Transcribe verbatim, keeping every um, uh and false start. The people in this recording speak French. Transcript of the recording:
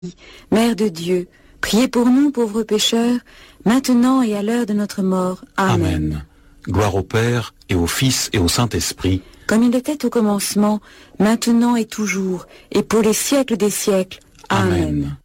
Mère de Dieu, priez pour nous pauvres pécheurs, maintenant et à l'heure de notre mort. Amen. Amen. Gloire au Père, et au Fils, et au Saint-Esprit. Comme il était au commencement, maintenant et toujours, et pour les siècles des siècles. Amen. Amen.